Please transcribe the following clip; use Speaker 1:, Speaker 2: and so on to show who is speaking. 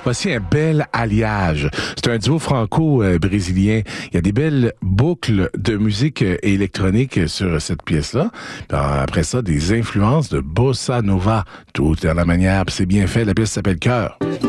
Speaker 1: Voici un bel alliage. C'est un duo franco-brésilien. Il y a des belles boucles de musique électronique sur cette pièce-là. Puis après ça, des influences de bossa nova. Tout à la manière, puis c'est bien fait. La pièce s'appelle Cœur.